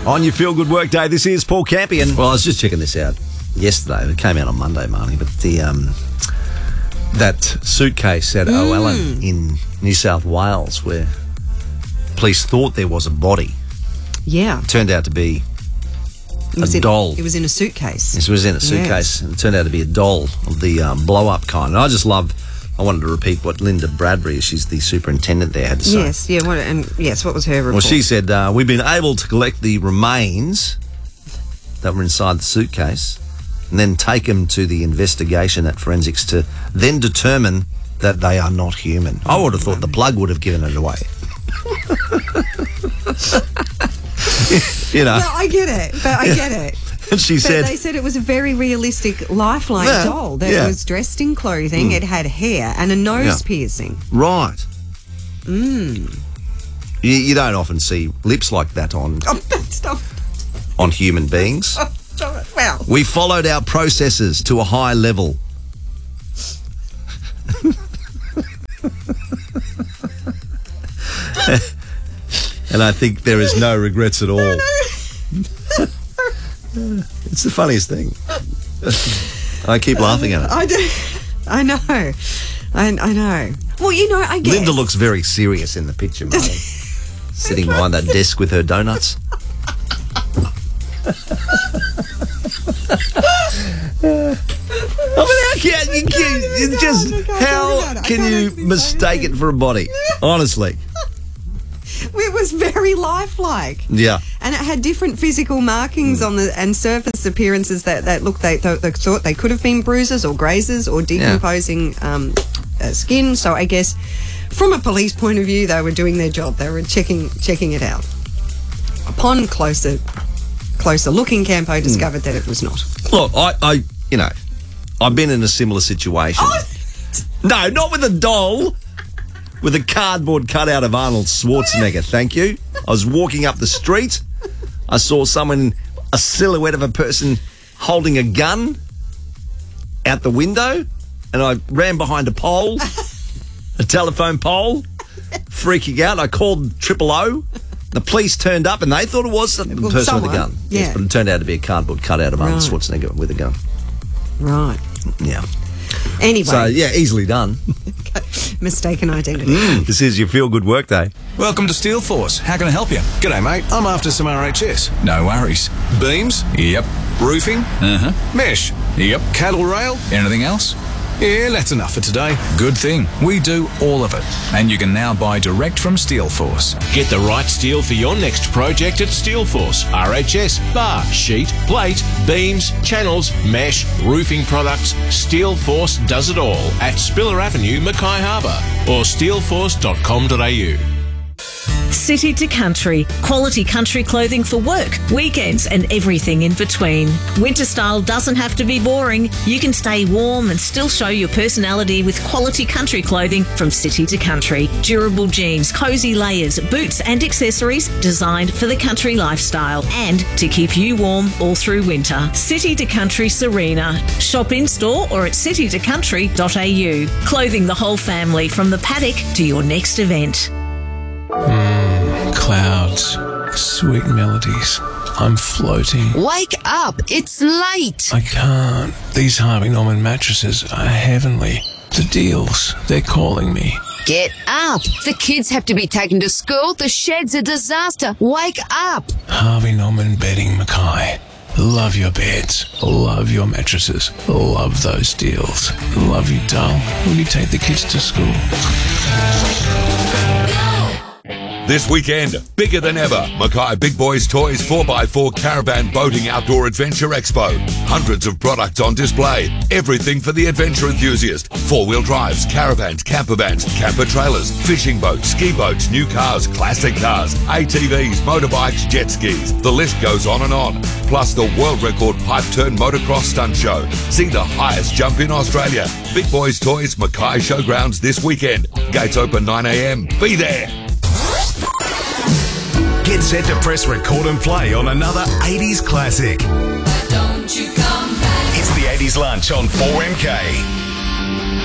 On your Feel Good Work Day, this is Paul Campion. Well, I was just checking this out yesterday. It came out on Monday, Marnie, but that suitcase at O'Allen in New South Wales where police thought there was a body. Yeah. Turned out to be a doll. It was in a suitcase. This was in a suitcase. Yes. And it turned out to be a doll of the blow-up kind. And I wanted to repeat what Linda Bradbury, she's the superintendent there, had to say. Yes, yeah. What was her report? Well, she said, we've been able to collect the remains that were inside the suitcase and then take them to the investigation at forensics to then determine that they are not human. I would have thought the plug would have given it away. You know. No, I get it. And she said... They said it was a very realistic, lifelike doll that was dressed in clothing. It had hair and a nose piercing. Right. You don't often see lips like that on human beings. Well, we followed our processes to a high level. And I think there is no regrets at all. No. It's the funniest thing. I keep laughing at it. I do. I know. I know. Well, I guess. Linda looks very serious in the picture, Marty. Sitting behind that desk with her donuts. How can you mistake it for a body? Honestly. It was very lifelike. Yeah. And it had different physical markings on and surface appearances that they thought they could have been bruises or grazes or decomposing skin. So I guess from a police point of view, they were doing their job. They were checking it out. Upon closer looking, Campo discovered that it was not. Look, I've been in a similar situation. Oh. No, not with a doll. With a cardboard cutout of Arnold Schwarzenegger, thank you. I was walking up the street. I saw a silhouette of a person holding a gun out the window, and I ran behind a pole, a telephone pole, freaking out. I called 000. The police turned up, and they thought it was the person with a gun. Yeah. Yes, but it turned out to be a cardboard cutout of Arnold Schwarzenegger with a gun. Right. Yeah. Anyway. So, yeah, easily done. Mistaken identity. This is your Feel Good Work Day. Welcome to Steel Force. How can I help you? G'day, mate. I'm after some RHS. No worries. Beams? Yep. Roofing? Uh-huh. Mesh? Yep. Cattle rail? Anything else? Yeah, that's enough for today. Good thing. We do all of it. And you can now buy direct from Steel Force. Get the right steel for your next project at Steel Force. RHS, bar, sheet, plate, beams, channels, mesh, roofing products. Steel Force does it all at Spiller Avenue, Mackay Harbour or steelforce.com.au. City to Country, quality country clothing for work, weekends and everything in between. Winter style doesn't have to be boring. You can stay warm and still show your personality with quality country clothing from City to Country. Durable jeans, cosy layers, boots and accessories designed for the country lifestyle and to keep you warm all through winter. City to Country Serena. Shop in store or at citytocountry.au. Clothing the whole family from the paddock to your next event. Clouds, sweet melodies. I'm floating. Wake up, it's late. I can't. These Harvey Norman mattresses are heavenly. The deals, they're calling me. Get up. The kids have to be taken to school. The shed's a disaster. Wake up. Harvey Norman Bedding, Mackay. Love your beds. Love your mattresses. Love those deals. Love you, doll. Will you take the kids to school? This weekend, bigger than ever, Mackay Big Boys Toys 4x4 Caravan Boating Outdoor Adventure Expo. Hundreds of products on display. Everything for the adventure enthusiast. Four-wheel drives, caravans, camper vans, camper trailers, fishing boats, ski boats, new cars, classic cars, ATVs, motorbikes, jet skis. The list goes on and on. Plus the world record pipe turn motocross stunt show. See the highest jump in Australia. Big Boys Toys Mackay Showgrounds this weekend. Gates open 9 a.m. Be there. Get set to press record and play on another 80s classic. Don't you come back. It's the 80s lunch on 4MK.